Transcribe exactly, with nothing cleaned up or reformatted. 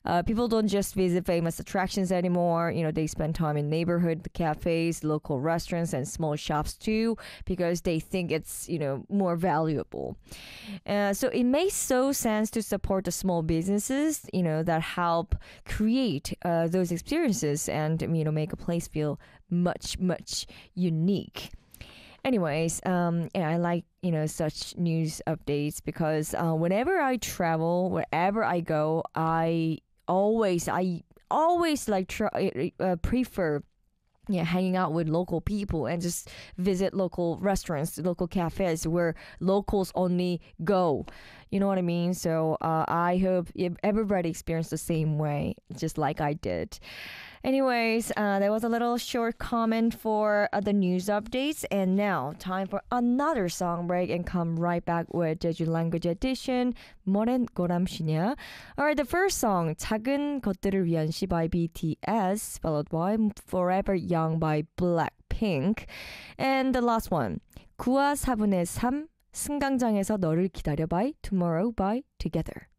Uh, people don't just visit famous attractions anymore. You know, they spend time in neighborhood cafes, local restaurants, and small shops too, because they think it's, you know, more valuable. Uh, so it makes so sense to support the small businesses, you know, that help create uh, those experiences and, you know, make a place feel much, much unique. Anyways, um, yeah, I like, you know, such news updates because uh, whenever I travel, wherever I go, I always, I always like try, uh, prefer yeah, hanging out with local people and just visit local restaurants, local cafes where locals only go. You know what I mean? So uh, I hope everybody experienced the same way, just like I did. Anyways, uh, that was a little short comment for uh, the news updates. And now, time for another song break and come right back with Jeju Language Edition, 뭐랜 고람시냐. Alright, the first song, 작은 것들을 위한 시 by B T S, followed by Forever Young by Blackpink. And the last one, 구와 사분의 삼, 승강장에서 너를 기다려 by Tomorrow by Together.